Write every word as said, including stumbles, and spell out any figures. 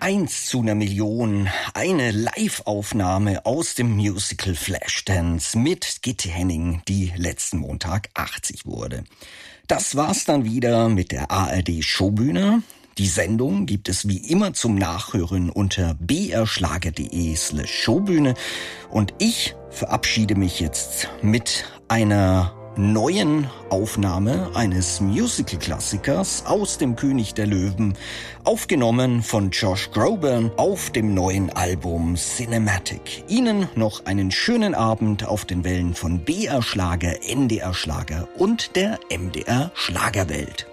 Eins zu einer Million. Eine Live-Aufnahme aus dem Musical Flashdance mit Gitte Henning, die letzten Montag achtzig wurde. Das war's dann wieder mit der A R D Showbühne. Die Sendung gibt es wie immer zum Nachhören unter brschlager.de slash Showbühne. Und ich verabschiede mich jetzt mit einer neuen Aufnahme eines Musical-Klassikers aus dem König der Löwen, aufgenommen von Josh Groban auf dem neuen Album Cinematic. Ihnen noch einen schönen Abend auf den Wellen von B R Schlager, N D R Schlager und der M D R Schlagerwelt.